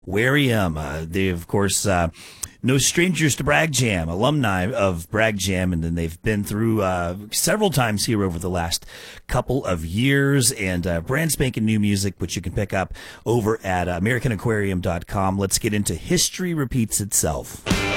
Aquarium. They, of course, no strangers to Bragg Jam, alumni of Bragg Jam, and then they've been through several times here over the last couple of years, and brand spanking new music, which you can pick up over at AmericanAquarium.com. Let's get into History Repeats Itself.